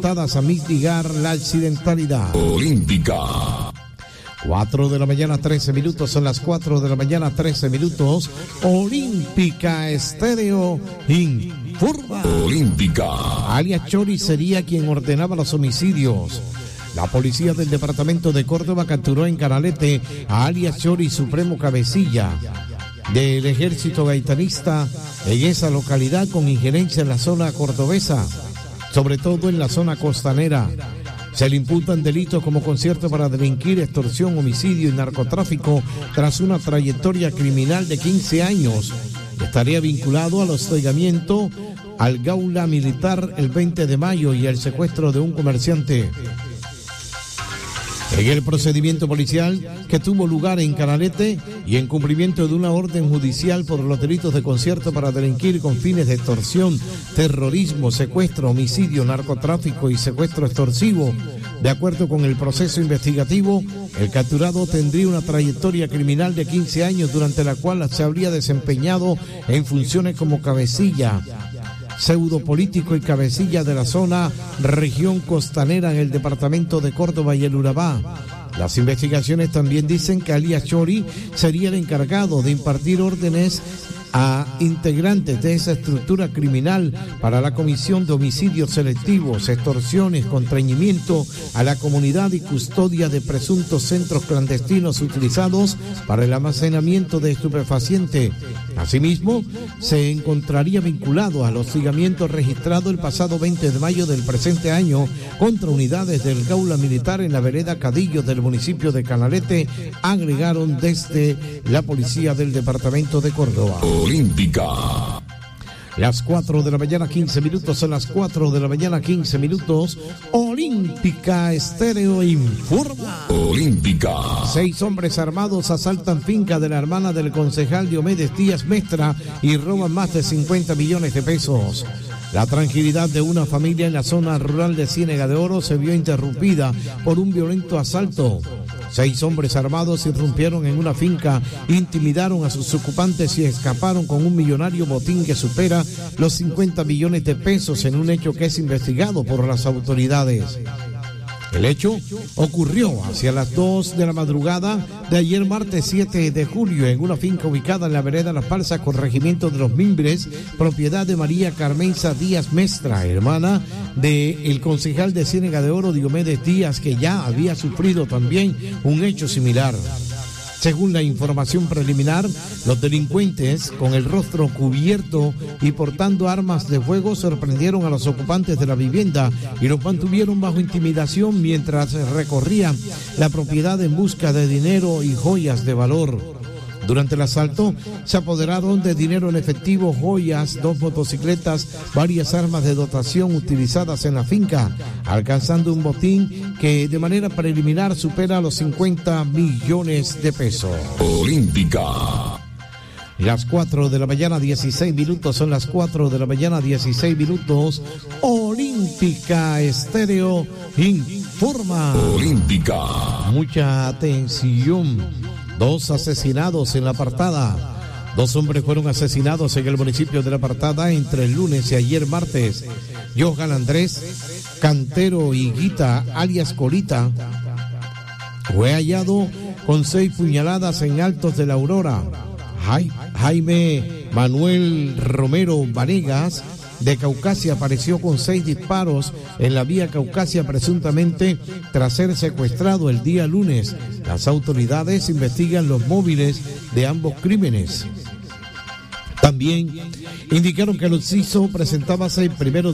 orientadas a mitigar la accidentalidad. Olímpica. 4 de la mañana, 13 minutos, son las 4 de la mañana, 13 minutos. Olímpica Estéreo informa. Olímpica. Alias Chori sería quien ordenaba los homicidios. La policía del departamento de Córdoba capturó en Canalete a alias Chori Supremo Cabecilla del ejército gaitanista en esa localidad con injerencia en la zona cordobesa, sobre todo en la zona costanera. Se le imputan delitos como concierto para delinquir, extorsión, homicidio y narcotráfico tras una trayectoria criminal de 15 años. Estaría vinculado al hostigamiento al Gaula Militar el 20 de mayo y al secuestro de un comerciante. En el procedimiento policial que tuvo lugar en Canalete y en cumplimiento de una orden judicial por los delitos de concierto para delinquir con fines de extorsión, terrorismo, secuestro, homicidio, narcotráfico y secuestro extorsivo, de acuerdo con el proceso investigativo, el capturado tendría una trayectoria criminal de 15 años durante la cual se habría desempeñado en funciones como cabecilla, pseudo político y cabecilla de la zona región costanera en el departamento de Córdoba y el Urabá. Las investigaciones también dicen que alias Chori sería el encargado de impartir órdenes a integrantes de esa estructura criminal para la comisión de homicidios selectivos, extorsiones, contrañimiento a la comunidad y custodia de presuntos centros clandestinos utilizados para el almacenamiento de estupefacientes. Asimismo, se encontraría vinculado al hostigamiento registrado el pasado 20 de mayo del presente año contra unidades del Gaula Militar en la vereda Cadillo del municipio de Canalete, agregaron desde la policía del departamento de Córdoba. Olímpica. Las 4 de la mañana, 15 minutos, son las 4 de la mañana, 15 minutos. Olímpica Estéreo informa. Olímpica. 6 hombres armados asaltan finca de la hermana del concejal Diomedes Díaz Mestra y roban más de 50 millones de pesos. La tranquilidad de una familia en la zona rural de Ciénega de Oro se vio interrumpida por un violento asalto. 6 hombres armados irrumpieron en una finca, intimidaron a sus ocupantes y escaparon con un millonario botín que supera los 50 millones de pesos en un hecho que es investigado por las autoridades. El hecho ocurrió hacia las 2 de la madrugada de ayer martes 7 de julio en una finca ubicada en la vereda Las Balsas, corregimiento de Los Mimbres, propiedad de María Carmenza Díaz Mestra, hermana del concejal de Ciénega de Oro Diomedes Díaz, que ya había sufrido también un hecho similar. Según la información preliminar, los delincuentes, con el rostro cubierto y portando armas de fuego, sorprendieron a los ocupantes de la vivienda y los mantuvieron bajo intimidación mientras recorrían la propiedad en busca de dinero y joyas de valor. Durante el asalto se apoderaron de dinero en efectivo, joyas, 2 motocicletas, varias armas de dotación utilizadas en la finca, alcanzando un botín que de manera preliminar supera los 50 millones de pesos. Olímpica. Las 4 de la mañana, 16 minutos, son las 4 de la mañana, 16 minutos. Olímpica Estéreo informa. Olímpica. Mucha atención. 2 asesinados en La Apartada. 2 hombres fueron asesinados en el municipio de La Apartada entre el lunes y ayer martes. Johan Andrés Cantero Higuita, alias Colita, fue hallado con 6 puñaladas en Altos de la Aurora. Jaime Manuel Romero Vanegas, de Caucasia, apareció con 6 disparos en la vía Caucasia, presuntamente tras ser secuestrado el día lunes. Las autoridades investigan los móviles de ambos crímenes. También indicaron que el occiso presentaba 6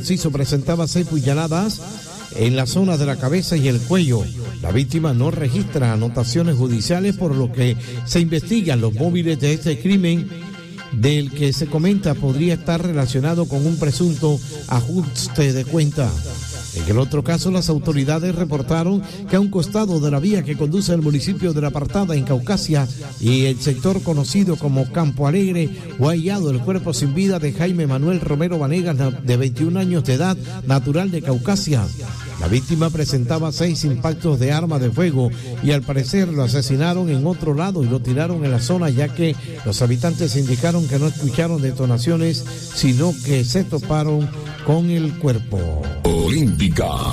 puñaladas en la zona de la cabeza y el cuello. La víctima no registra anotaciones judiciales, por lo que se investigan los móviles de este crimen, del que se comenta podría estar relacionado con un presunto ajuste de cuenta. En el otro caso, las autoridades reportaron que a un costado de la vía que conduce al municipio de La Apartada, en Caucasia, y el sector conocido como Campo Alegre, fue hallado el cuerpo sin vida de Jaime Manuel Romero Vanegas, de 21 años de edad, natural de Caucasia. La víctima presentaba 6 impactos de arma de fuego y al parecer lo asesinaron en otro lado y lo tiraron en la zona, ya que los habitantes indicaron que no escucharon detonaciones, sino que se toparon con el cuerpo. Olímpica.